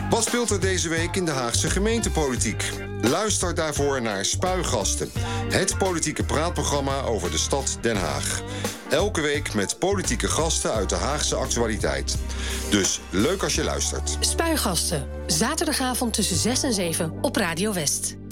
Wat speelt er deze week in de Haagse gemeentepolitiek? Luister daarvoor naar Spuigasten, het politieke praatprogramma over de stad Den Haag. Elke week met politieke gasten uit de Haagse actualiteit. Dus leuk als je luistert. Spuigasten, zaterdagavond tussen 6 en 7 op Radio West.